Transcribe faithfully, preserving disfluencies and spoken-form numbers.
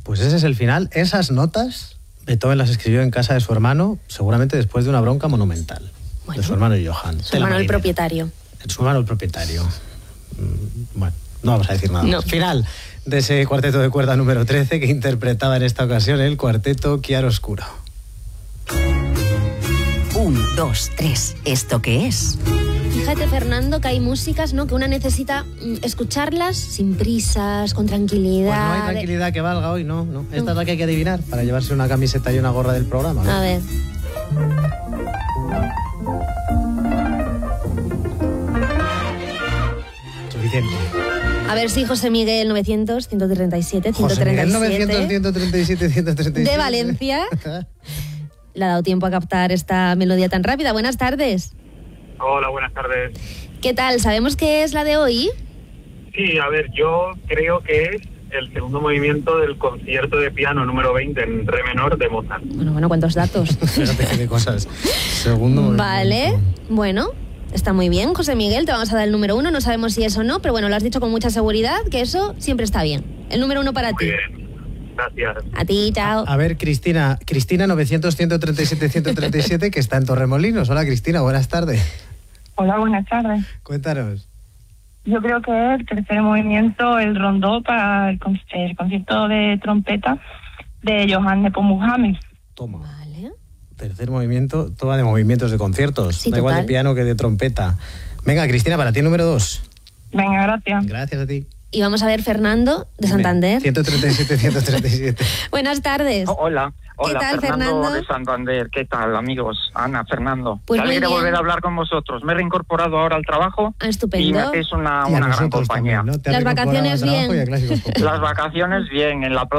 Pues ese es el final. Esas notas Beethoven las escribió en casa de su hermano, seguramente después de una bronca monumental. Bueno, de su hermano Johann. Su hermano el propietario. Su hermano el propietario. Bueno, no vamos a decir nada no. más. Final de ese cuarteto de cuerda número trece que interpretaba en esta ocasión el cuarteto Chiaroscuro. Un, dos, tres. ¿Esto qué es? Fíjate, Fernando, que hay músicas, ¿no?, que una necesita escucarlas sin prisas, con tranquilidad. Pues no hay tranquilidad que valga hoy, no, no. Esta es la que hay que adivinar para llevarse una camiseta y una gorra del programa, ¿no? A ver. Suficiente. A ver si José Miguel novecientos, ciento treinta y siete, ciento treinta y siete. José Miguel novecientos, ciento treinta y siete, ciento treinta y siete. De Valencia. Le ha dado tiempo a captar esta melodía tan rápida. Buenas tardes. Hola, buenas tardes. ¿Qué tal? ¿Sabemos qué es la de hoy? Sí, a ver, yo creo que es el segundo movimiento del concierto de piano número veinte en re menor de Mozart. Bueno, bueno, ¿cuántos datos? Fíjate qué cosas. Segundo Vale, movimiento. Bueno, está muy bien, José Miguel, te vamos a dar el número uno, no sabemos si es o no, pero bueno, lo has dicho con mucha seguridad, que eso siempre está bien. El número uno para Muy ti. bien, gracias. A ti, chao. A ver, Cristina, Cristina novecientos, ciento treinta y siete, ciento treinta y siete, que está en Torremolinos. Hola, Cristina, buenas tardes. Hola, buenas tardes. Cuéntanos. Yo creo que el tercer movimiento, el rondó para el, con- el concierto de trompeta de Johann Nepomuk Muhammad. Toma. Vale. Tercer movimiento, toma de movimientos de conciertos. Sí, da igual total. de piano que de trompeta. Venga, Cristina, para ti el número dos. Venga, gracias. Gracias a ti. Y vamos a ver Fernando, de Santander. ciento treinta y siete, ciento treinta y siete. Buenas tardes. Oh, hola, hola, ¿Qué tal, Fernando, Fernando? de Santander. ¿Qué tal, amigos? Ana, Fernando. Pues Qué muy alegre bien. volver a hablar con vosotros. Me he reincorporado ahora al trabajo Ah, y estupendo. me- es una, Y a una gran nosotros compañía. también, ¿no? Te has Las reincorporado vacaciones al trabajo bien. y a Clásicos Populares. Las vacaciones bien, en la playa.